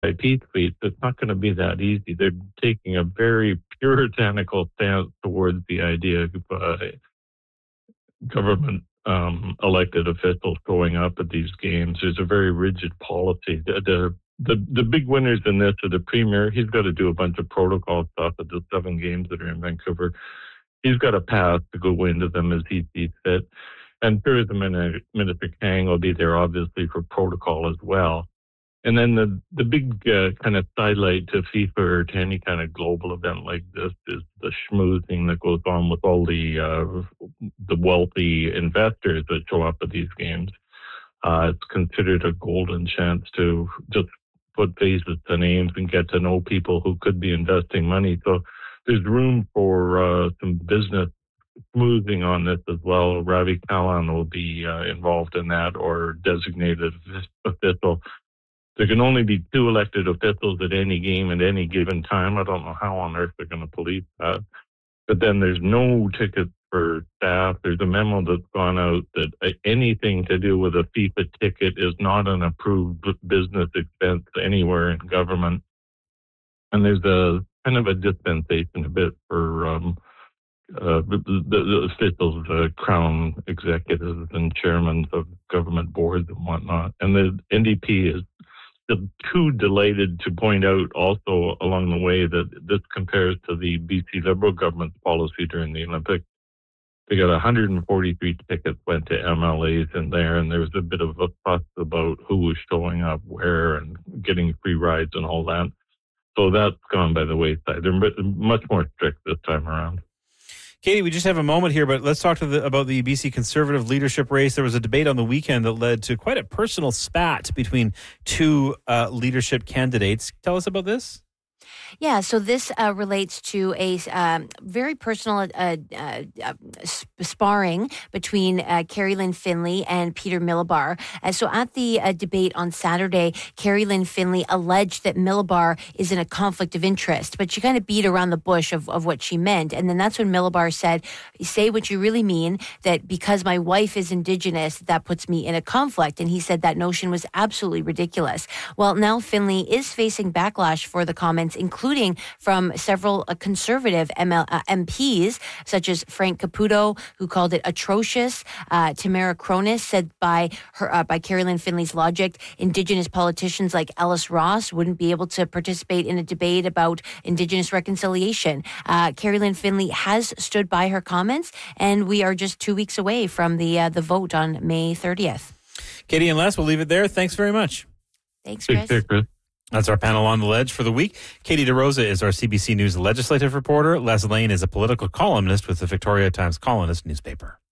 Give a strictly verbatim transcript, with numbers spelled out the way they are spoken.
peace tweets, it's not going to be that easy. They're taking a very puritanical stance towards the idea of uh, government um, elected officials showing up at these games. There's a very rigid policy. The, the the the big winners in this are the premier. He's got to do a bunch of protocol stuff at the seven games that are in Vancouver. He's got a pass to go into them as he sees fit. And Tourism Minister Kang will be there, obviously, for protocol as well. And then the the big uh, kind of sidelight to FIFA or to any kind of global event like this is the schmoozing that goes on with all the uh, the wealthy investors that show up at these games. Uh, it's considered a golden chance to just put faces to names and get to know people who could be investing money. So there's room for uh, some business schmoozing on this as well. Ravi Kahlon will be uh, involved in that, or designated official. There can only be two elected officials at any game at any given time. I don't know how on earth they're going to police that. But then there's no tickets for staff. There's a memo that's gone out that anything to do with a FIFA ticket is not an approved business expense anywhere in government. And there's a kind of a dispensation a bit for um, uh, the, the officials, uh, crown executives and chairmen of government boards and whatnot. And the N D P is too delighted to point out also along the way that this compares to the B C Liberal government's policy during the Olympics. They got one hundred forty-three tickets went to M L As in there, and there was a bit of a fuss about who was showing up where and getting free rides and all that. So that's gone by the wayside. They're much more strict this time around. Katie, we just have a moment here, but let's talk to the, about the B C Conservative leadership race. There was a debate on the weekend that led to quite a personal spat between two uh, leadership candidates. Tell us about this. Yeah, so this uh, relates to a um, very personal uh, uh, uh, sparring between uh, Carrie Lynn Finlay and Peter Milobar. Uh, so at the uh, debate on Saturday, Carrie Lynn Finlay alleged that Milobar is in a conflict of interest, but she kind of beat around the bush of, of what she meant. And then that's when Milobar said, say what you really mean, that because my wife is Indigenous, that puts me in a conflict. And he said that notion was absolutely ridiculous. Well, now Finlay is facing backlash for the comments, including from several uh, conservative M L, uh, M Ps, such as Frank Caputo, who called it atrocious. Uh, Tamara Cronus said by her uh, by Carrie Lynn Finlay's logic, Indigenous politicians like Ellis Ross wouldn't be able to participate in a debate about Indigenous reconciliation. Uh, Carrie Lynn Finlay has stood by her comments, and we are just two weeks away from the uh, the vote on May thirtieth. Katie and Les, we'll leave it there. Thanks very much. Thanks, Chris. Thanks, Chris. That's our panel on the ledge for the week. Katie DeRosa is our C B C News legislative reporter. Les Lane is a political columnist with the Victoria Times Colonist newspaper.